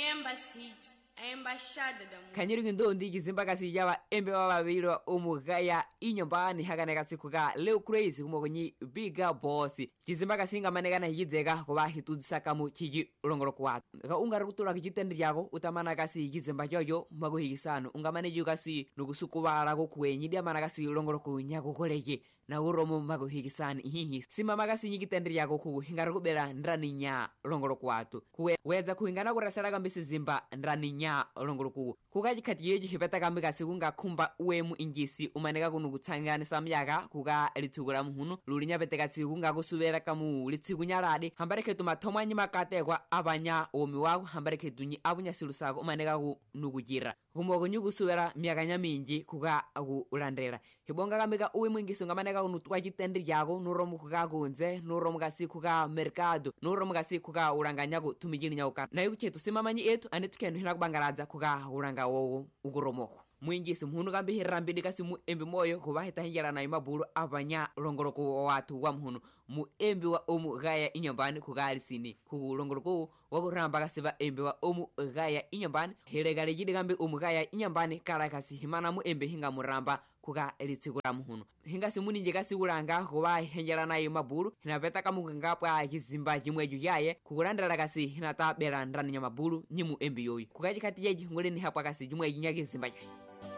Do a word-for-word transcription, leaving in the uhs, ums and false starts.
Nyembas hit embaixada da música. Kanyiri ndondi kizimba kasi yaba embe bababiro omugaya inyumbani hagane kasi kuga leo crazy kumogonyi biga boss kizimba kasi ngamanegana yizega kuba hituzisaka mu kigi ulongoro kwa ga ungara kutura kijitendi yako utamana kasi kizimba yoyo mago higisano ungamane yugasi nugusukubara ko kwenyi dia mana kasi ulongoro kunyako kolege na uromo mago higisani hihi simama kasi nyigitendi yako ku hingara kubera ndrani nya ulongoro kwatu kuwe weza kuingana kurasara kambisi zimba ndrani nya ulongoro ku kugaji katiyeji hibeta kambi kasi kunga kumba uwemu ingisi umaneka kunugutsangana samyaga kuga litugura muhunu lulinya betekasi kunga kusubera kamu litsigunyarade hambareke tumatoma nyima kategwa abanya omi wago hambareke dunyi abunya silusako umaneka kunugugira kumogo nyugusubera myaganya mingi kuga agu ulandera hibonga kamika uwemu ingisi ngamaneka kunutwa jitendi yago nuromu kuga gunze nuromu kasi kuga mercado nuromu kasi kuga uranganyago tumijini nyauka na yuke tusimamanyi etu anetukenu hila kubangaraza kuga uranga wowo uguromoko mwingisi mhunu kambi hirambidi kasi mu embi moyo kuba hita hinjala na imabulu abanya longoroko watu wa mhunu mu embi wa omu gaya inyambani kugali sini ku longoroko wa kuramba kasi ba embi wa omu gaya inyambani hilegale jidi kambi omu gaya inyambani kala kasi himana mu embi hinga muramba kuga elitsigura mhunu hinga simuni nje kasi uranga kuba hinjala na imabulu hinabeta kamu ngapwa kizimba jimweju yaye kukulandala kasi hinata bela ndani nyamabulu nyimu embi yoyi kugaji kati yeji ngoleni hapa kasi jimweju nyaki zimba yaye